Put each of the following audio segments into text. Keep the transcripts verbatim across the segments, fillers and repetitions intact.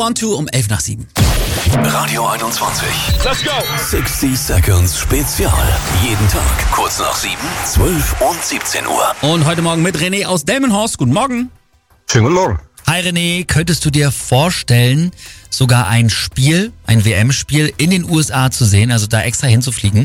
One Two um elf nach sieben. Radio einundzwanzig. Let's go! sechzig Seconds Spezial. Jeden Tag kurz nach sieben, zwölf und siebzehn Uhr. Und heute Morgen mit René aus Delmenhorst. Guten Morgen. Schönen guten Morgen. Hi René, könntest du dir vorstellen, sogar ein Spiel, ein W M-Spiel in den U S A zu sehen, also da extra hinzufliegen?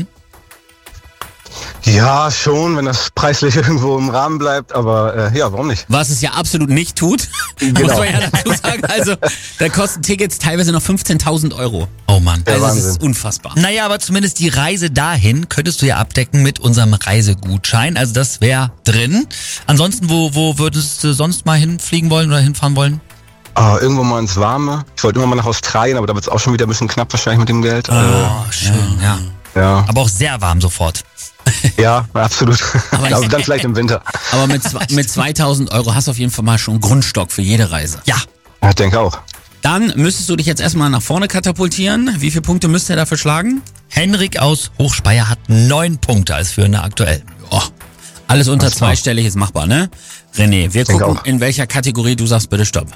Ja, schon, wenn das preislich irgendwo im Rahmen bleibt, aber äh, ja, warum nicht? Was es ja absolut nicht tut, Genau. muss man ja dazu sagen. Also, da kosten Tickets teilweise noch fünfzehntausend Euro. Oh Mann. Ja, Also, es Wahnsinn. ist unfassbar. Naja, aber zumindest die Reise dahin könntest du ja abdecken mit unserem Reisegutschein, also das wäre drin. Ansonsten, wo, wo würdest du sonst mal hinfliegen wollen oder hinfahren wollen? Ah, irgendwo mal ins Warme. Ich wollte immer mal nach Australien, aber da wird es auch schon wieder ein bisschen knapp wahrscheinlich mit dem Geld. Oh, schön, ja. Äh, ja, Aber auch sehr warm sofort. ja, absolut. Aber Aber, ich- dann vielleicht im Winter. Aber mit, zwei- mit zweitausend Euro hast du auf jeden Fall mal schon einen Grundstock für jede Reise. Ja. Ja, ich denke auch. Dann müsstest du dich jetzt erstmal nach vorne katapultieren. Wie viele Punkte müsst ihr dafür schlagen? Henrik aus Hochspeyer hat neun Punkte als Führender aktuell. Oh, alles unter Alles klar. zweistellig ist machbar, ne? René, wir Denke gucken, auch. in welcher Kategorie du sagst bitte Stopp.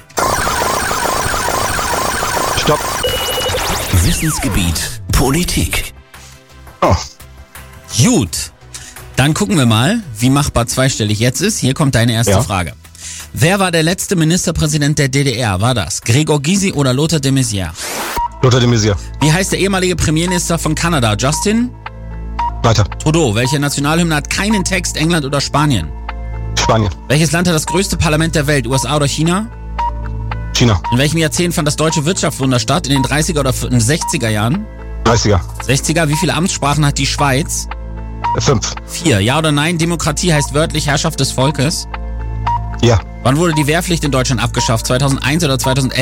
Stopp. Wissensgebiet Politik. Oh, Gut, dann gucken wir mal, wie machbar zweistellig jetzt ist. Hier kommt deine erste Ja. Frage. Wer war der letzte Ministerpräsident der D D R? War das Gregor Gysi oder Lothar de Maizière? Lothar de Maizière. Wie heißt der ehemalige Premierminister von Kanada? Justin Weiter. Trudeau. Welche Nationalhymne hat keinen Text? England oder Spanien? Spanien. Welches Land hat das größte Parlament der Welt? U S A oder China? China. In welchem Jahrzehnt fand das deutsche Wirtschaftswunder statt? In den dreißiger oder in den sechziger Jahren? dreißiger. sechziger. Wie viele Amtssprachen hat die Schweiz? Fünf. Vier. Ja oder nein? Demokratie heißt wörtlich Herrschaft des Volkes. Ja. Wann wurde die Wehrpflicht in Deutschland abgeschafft? zweitausendeins oder zweitausendelf?